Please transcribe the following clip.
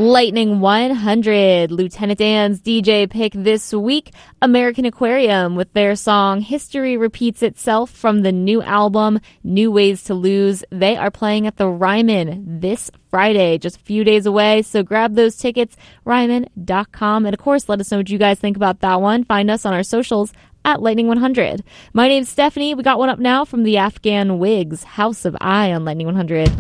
Lightning 100, Lieutenant Dan's DJ pick this week, American Aquarium with their song History Repeats Itself from the new album New Ways to Lose. They are playing at the Ryman this Friday, just a few days away, so grab those tickets, ryman.com. And of course, let us know what you guys think about that one. Find us on our socials at Lightning 100. My name's Stephanie. We got one up now from the Afghan Wigs, House of I on Lightning 100.